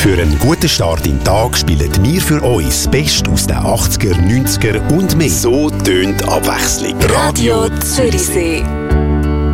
Für einen guten Start in den Tag spielen wir für uns das Beste aus den 80er, 90er und mehr. So tönt Abwechslung. Radio Zürichsee.